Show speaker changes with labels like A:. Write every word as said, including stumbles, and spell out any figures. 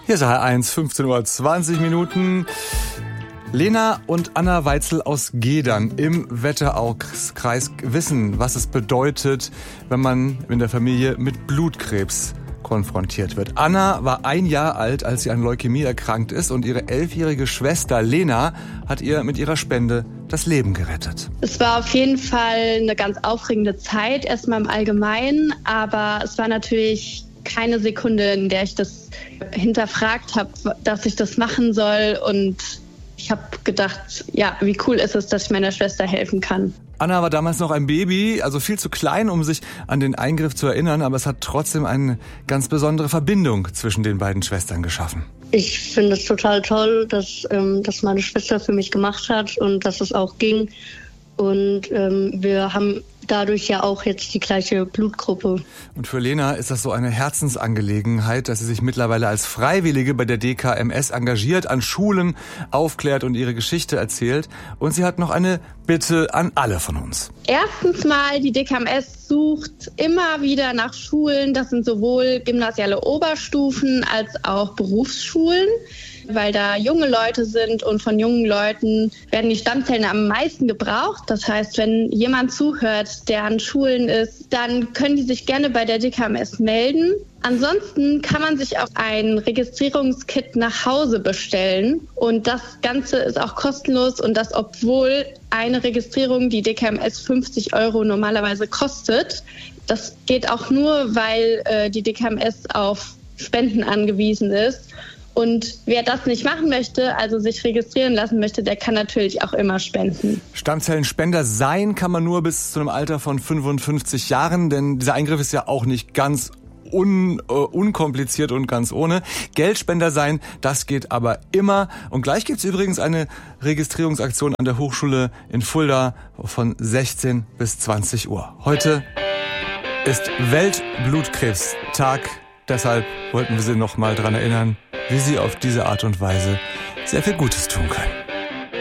A: Hier ist H R eins, fünfzehn Uhr zwanzig Minuten. Lena und Anna Weitzel aus Gedern im Wetteraukreis wissen, was es bedeutet, wenn man in der Familie mit Blutkrebs konfrontiert wird. Anna war ein Jahr alt, als sie an Leukämie erkrankt ist, und ihre elfjährige Schwester Lena hat ihr mit ihrer Spende das Leben gerettet.
B: Es war auf jeden Fall eine ganz aufregende Zeit, erstmal im Allgemeinen, aber es war natürlich keine Sekunde, in der ich das hinterfragt habe, dass ich das machen soll, und ich habe gedacht, ja, wie cool ist es, dass ich meiner Schwester helfen kann.
A: Anna war damals noch ein Baby, also viel zu klein, um sich an den Eingriff zu erinnern, aber es hat trotzdem eine ganz besondere Verbindung zwischen den beiden Schwestern geschaffen.
C: Ich finde es total toll, dass ähm, das meine Schwester für mich gemacht hat und dass es auch ging. Und ähm, wir haben dadurch ja auch jetzt die gleiche Blutgruppe.
A: Und für Lena ist das so eine Herzensangelegenheit, dass sie sich mittlerweile als Freiwillige bei der D K M S engagiert, an Schulen aufklärt und ihre Geschichte erzählt. Und sie hat noch eine Bitte an alle von uns.
B: Erstens mal, die D K M S sucht immer wieder nach Schulen. Das sind sowohl gymnasiale Oberstufen als auch Berufsschulen, weil da junge Leute sind, und von jungen Leuten werden die Stammzellen am meisten gebraucht. Das heißt, wenn jemand zuhört, der an Schulen ist, dann können die sich gerne bei der D K M S melden. Ansonsten kann man sich auch ein Registrierungskit nach Hause bestellen, und das Ganze ist auch kostenlos, und das, obwohl eine Registrierung die D K M S fünfzig Euro normalerweise kostet. Das geht auch nur, weil äh, die D K M S auf Spenden angewiesen ist. Und wer das nicht machen möchte, also sich registrieren lassen möchte, der kann natürlich auch immer spenden.
A: Stammzellenspender sein kann man nur bis zu einem Alter von fünfundfünfzig Jahren, denn dieser Eingriff ist ja auch nicht ganz un, äh, unkompliziert und ganz ohne. Geldspender sein, das geht aber immer. Und gleich gibt's übrigens eine Registrierungsaktion an der Hochschule in Fulda von sechzehn bis zwanzig Uhr. Heute ist Weltblutkrebstag. Deshalb wollten wir Sie noch mal dran erinnern, wie Sie auf diese Art und Weise sehr viel Gutes tun können.